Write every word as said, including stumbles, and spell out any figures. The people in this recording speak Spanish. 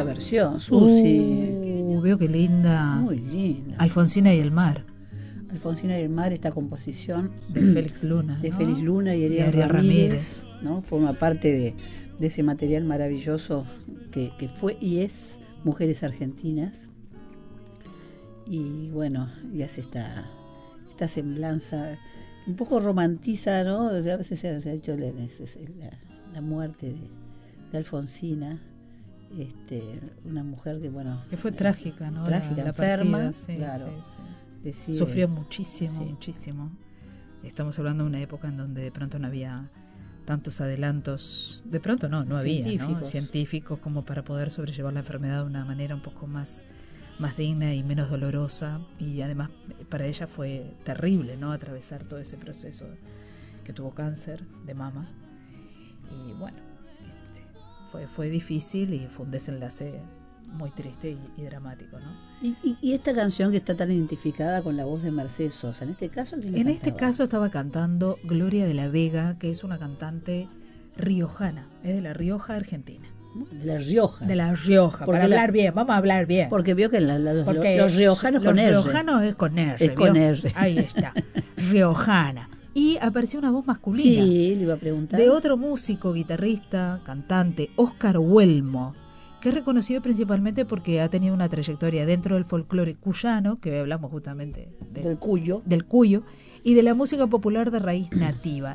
versión, Susi. Uh, veo que linda. Muy linda. Alfonsina y el mar. Alfonsina y el mar, esta composición de Félix Luna. De ¿no? Félix Luna y Ariel Ramírez, Ramírez, ¿no? Forma parte de, de ese material maravilloso que, que fue y es Mujeres Argentinas. Y bueno, y hace esta, esta semblanza, un poco romantiza, ¿no? O sea, a veces se ha, se ha hecho la, la, la muerte de, de Alfonsina. Este, una mujer que bueno que fue trágica, ¿no? Trágica, la, la enferma, partida, sí, claro. Sí, sí. Decide, sufrió muchísimo, sí. muchísimo. Estamos hablando de una época en donde de pronto no había tantos adelantos, de pronto no, no había, científicos. ¿no? Científicos como para poder sobrellevar la enfermedad de una manera un poco más, más digna y menos dolorosa, y además para ella fue terrible, ¿no? Atravesar todo ese proceso, que tuvo cáncer de mama, y bueno, este, fue, fue difícil y fue un desenlace muy triste y, y dramático, ¿no? Y, y, y esta canción que está tan identificada con la voz de Mercedes Sosa, en este caso ¿quién la en cantaba? este caso estaba cantando Gloria de la Vega, que es una cantante riojana, es de La Rioja, Argentina. De La Rioja. De La Rioja, porque para la, hablar bien, vamos a hablar bien. Porque vio que la, la, los, los riojanos los con R. Los riojanos es con R. Es con R. Ahí está, riojana. Y apareció una voz masculina. Sí, le iba a preguntar. De otro músico, guitarrista, cantante, Óscar Huelmo, que es reconocido principalmente porque ha tenido una trayectoria dentro del folclore cuyano, que hablamos justamente de, del cuyo, del cuyo, y de la música popular de raíz nativa.